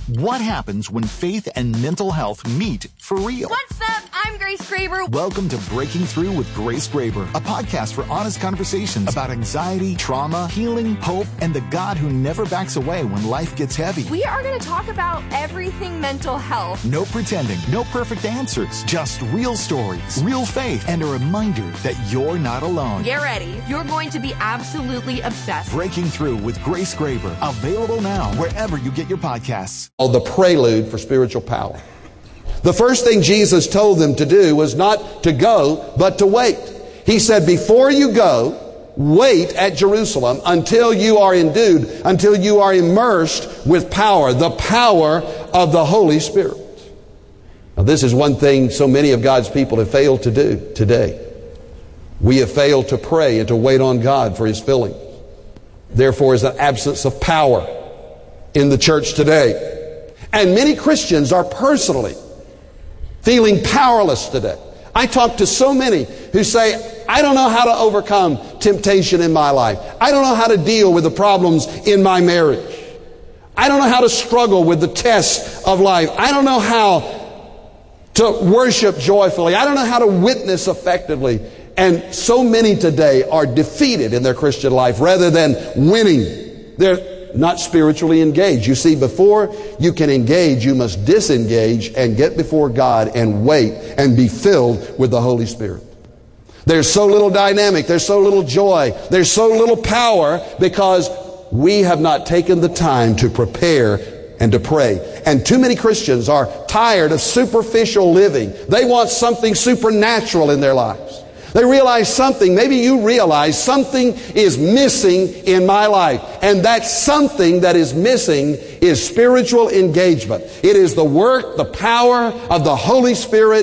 What happens when faith and mental health meet for real? What's up? I'm Grace Graber. Welcome to Breaking Through with Grace Graber, a podcast for honest conversations about anxiety, trauma, healing, hope, and the God who never backs away when life gets heavy. We are going to talk about everything mental health. No pretending, no perfect answers, just real stories, real faith, and a reminder that you're not alone. Get ready. You're going to be absolutely obsessed. Breaking Through with Grace Graber, available now wherever you get your podcasts. The prelude for spiritual power. The first thing Jesus told them to do was not to go, but to wait. He said, before you go, wait at Jerusalem until you are endued, until you are immersed with power, the power of the Holy Spirit. Now, this is one thing so many of God's people have failed to do today. We have failed to pray and to wait on God for His filling. Therefore, is an absence of power in the church today. And many Christians are personally feeling powerless today. I talk to so many who say, I don't know how to overcome temptation in my life. I don't know how to deal with the problems in my marriage. I don't know how to struggle with the tests of life. I don't know how to worship joyfully. I don't know how to witness effectively. And so many today are defeated in their Christian life rather than winning. They're not spiritually engaged. You see, before you can engage, you must disengage and get before God and wait and be filled with the Holy Spirit. There's so little dynamic, there's so little joy, there's so little power because we have not taken the time to prepare and to pray. And too many Christians are tired of superficial living. They want something supernatural in their lives. They realize something, maybe you realize something is missing in my life. And that something that is missing is spiritual engagement. It is the work, the power of the Holy Spirit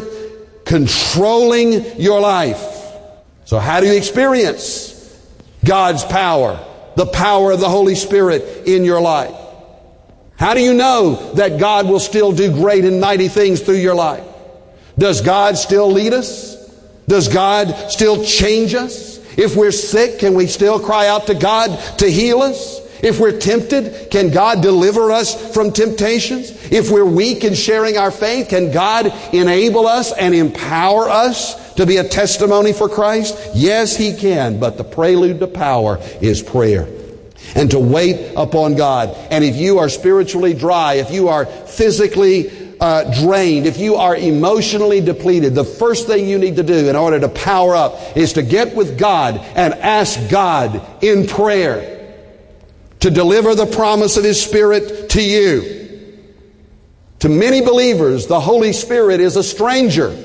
controlling your life. So how do you experience God's power, the power of the Holy Spirit in your life? How do you know that God will still do great and mighty things through your life? Does God still lead us? Does God still change us? If we're sick, can we still cry out to God to heal us? If we're tempted, can God deliver us from temptations? If we're weak in sharing our faith, can God enable us and empower us to be a testimony for Christ? Yes, He can, but the prelude to power is prayer. And to wait upon God. And if you are spiritually dry, if you are physically drained, if you are emotionally depleted, the first thing you need to do in order to power up is to get with God and ask God in prayer to deliver the promise of His Spirit to you. To many believers, the Holy Spirit is a stranger.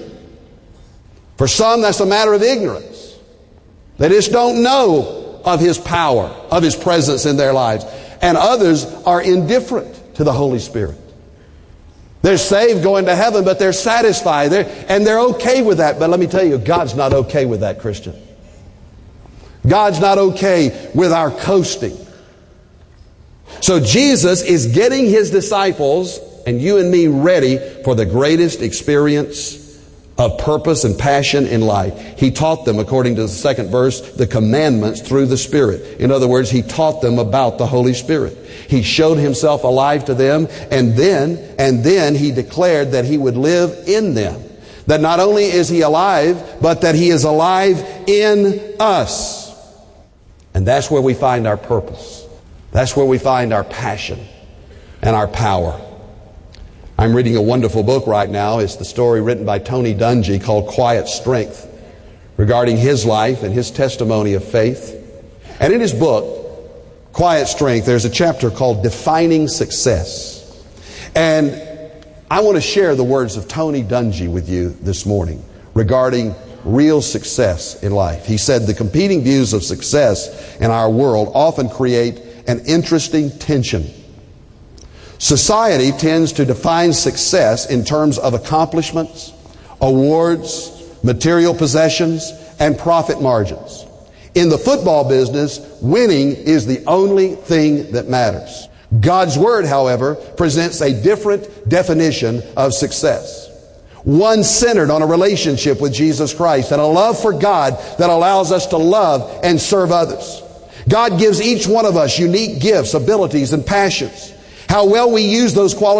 For some, that's a matter of ignorance. They just don't know of His power, of His presence in their lives. And others are indifferent to the Holy Spirit. They're saved, going to heaven, but they're satisfied. They're okay with that. But let me tell you, God's not okay with that, Christian. God's not okay with our coasting. So Jesus is getting His disciples and you and me ready for the greatest experience of purpose and passion in life. He taught them, according to the second verse, the commandments through the Spirit. In other words, He taught them about the Holy Spirit. He showed Himself alive to them, and then He declared that He would live in them. That not only is He alive, but that He is alive in us. And that's where we find our purpose. That's where we find our passion and our power. I'm reading a wonderful book right now. It's the story written by Tony Dungy called Quiet Strength, regarding his life and his testimony of faith. And in his book, Quiet Strength, there's a chapter called Defining Success. And I want to share the words of Tony Dungy with you this morning regarding real success in life. He said, the competing views of success in our world often create an interesting tension. Society tends to define success in terms of accomplishments, awards, material possessions, and profit margins. In the football business, winning is the only thing that matters. God's Word, however, presents a different definition of success. One centered on a relationship with Jesus Christ and a love for God that allows us to love and serve others. God gives each one of us unique gifts, abilities, and passions. How well we use those qualities